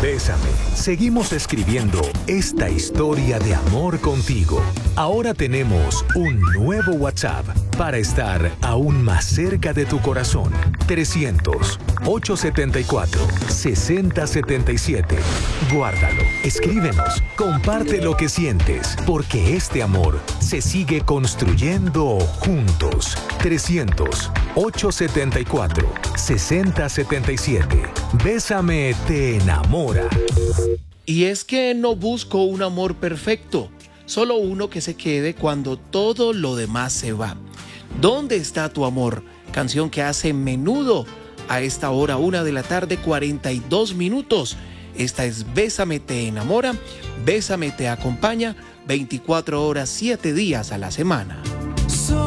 Bésame. Seguimos escribiendo esta historia de amor contigo. Ahora tenemos un nuevo WhatsApp para estar aún más cerca de tu corazón. 300-874-6077. Guárdalo, escríbenos, comparte lo que sientes, porque este amor se sigue construyendo juntos. 300-874-6077. Bésame te enamora. Y es que no busco un amor perfecto, solo uno que se quede cuando todo lo demás se va. ¿Dónde está tu amor? Canción que hace Menudo a esta hora, 1:42 p.m. Esta es Bésame te enamora, Bésame te acompaña 24 horas, 7 días a la semana.